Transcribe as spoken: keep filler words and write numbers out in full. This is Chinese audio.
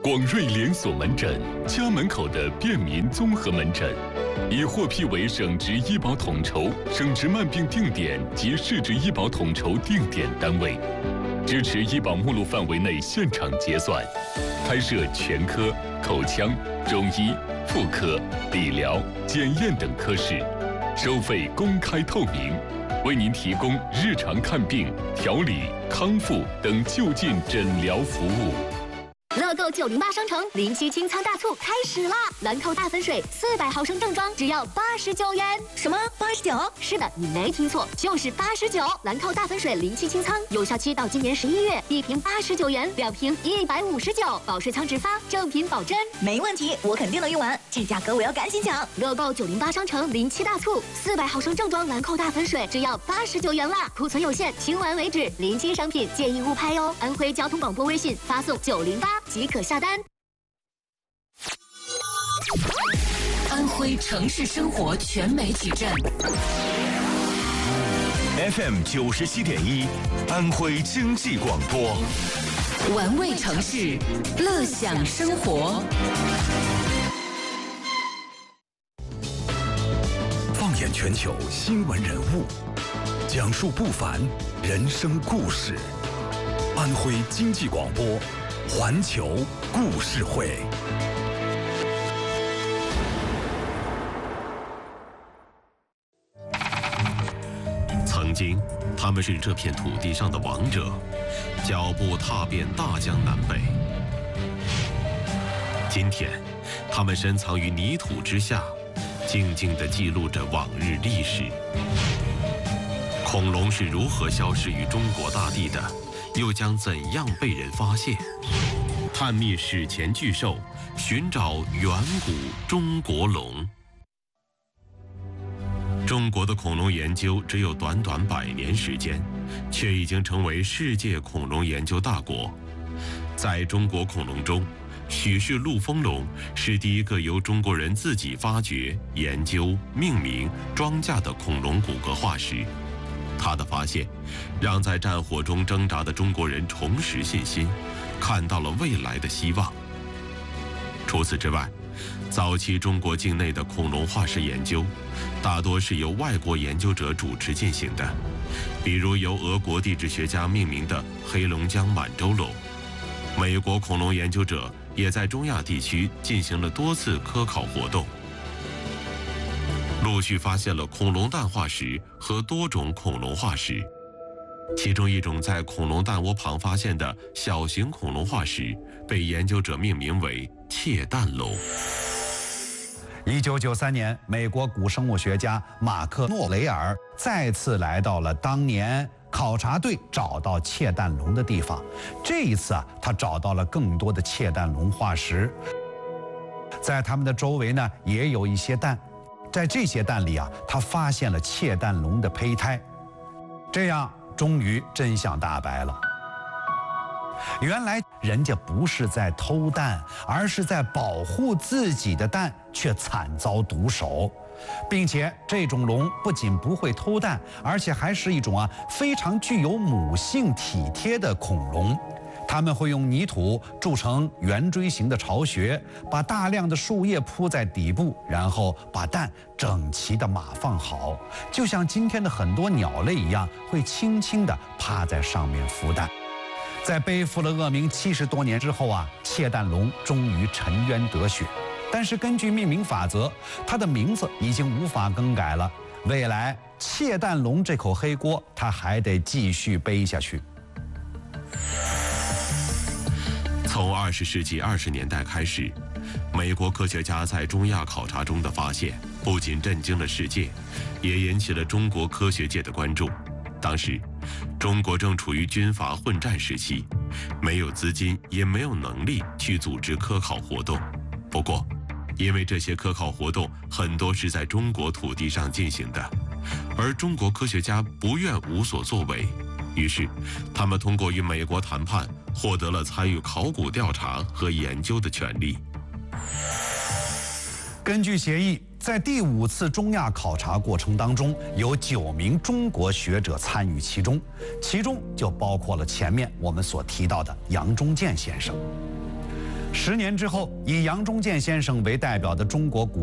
广瑞连锁门诊，家门口的便民综合门诊，已获批为省直医保统筹、省直慢病定点及市直医保统筹定点单位，支持医保目录范围内现场结算，开设全科、口腔、中医、妇科、理疗、检验等科室，收费公开透明，为您提供日常看病、调理、康复等就近诊疗服务。 乐购九零八商城临期清仓大促开始啦！兰蔻大粉水四百毫升正装只要八十九元。 什么八十九？ 是的，你没听错，就是八十九。兰蔻大粉水临期清仓，有效期到今年十一月，一瓶八十九元，两瓶一百五十九，保税仓直发，正品保真。 没问题，我肯定能用完，这价格我要赶紧抢！ 乐购九零八商城临期大促，四百毫升正装兰蔻大粉水只要八十九元啦，库存有限，清完为止。临期商品建议勿拍哦。安徽交通广播微信发送九零八即可下单。 安徽城市生活全媒体站 F M 九十七点一，安徽经济广播， 玩味城市，乐享生活。 放眼全球新闻人物，讲述不凡人生故事。安徽经济广播，环球故事会。 曾经，他们是这片土地上的王者，脚步踏遍大江南北。今天，他们深藏于泥土之下，静静地记录着往日历史。恐龙是如何消失于中国大地的？又将怎样被人发现？探秘史前巨兽，寻找远古中国龙。中国的恐龙研究只有短短百年时间，却已经成为世界恐龙研究大国。在中国恐龙中，许氏陆丰龙是第一个由中国人自己发掘、研究、命名、装架的恐龙骨骼化石。他的发现，让在战火中挣扎的中国人重拾信心，看到了未来的希望。除此之外，早期中国境内的恐龙化石研究，大多是由外国研究者主持进行的，比如由俄国地质学家命名的黑龙江满洲龙。美国恐龙研究者也在中亚地区进行了多次科考活动，陆续发现了恐龙蛋化石和多种恐龙化石。其中一种在恐龙蛋窝旁发现的小型恐龙化石，被研究者命名为窃蛋龙。 一九九三年，美国古生物学家马克·诺雷尔再次来到了当年考察队找到窃蛋龙的地方。这一次啊，他找到了更多的窃蛋龙化石，在它们的周围呢，也有一些蛋。在这些蛋里啊，他发现了窃蛋龙的胚胎。这样，终于真相大白了。原来人家不是在偷蛋，而是在保护自己的蛋，却惨遭毒手。并且这种龙不仅不会偷蛋，而且还是一种啊非常具有母性体贴的恐龙。它们会用泥土筑成圆锥形的巢穴，把大量的树叶铺在底部，然后把蛋整齐地码放好，就像今天的很多鸟类一样，会轻轻地趴在上面孵蛋。在背负了恶名七十多年之后啊，窃蛋龙终于沉冤得雪。但是根据命名法则，它的名字已经无法更改了。未来窃蛋龙这口黑锅，它还得继续背下去。 从二十世纪二十年代开始，美国科学家在中亚考察中的发现，不仅震惊了世界，也引起了中国科学界的关注。当时，中国正处于军阀混战时期，没有资金，也没有能力去组织科考活动。不过，因为这些科考活动很多是在中国土地上进行的，而中国科学家不愿无所作为，于是他们通过与美国谈判，获得了参与考古调查和研究的权利。 根据协议，在第五次中亚考察过程当中，有九名中国学者参与其中，其中就包括了前面我们所提到的杨忠建先生。 十年之后，以杨忠健先生为代表的中国古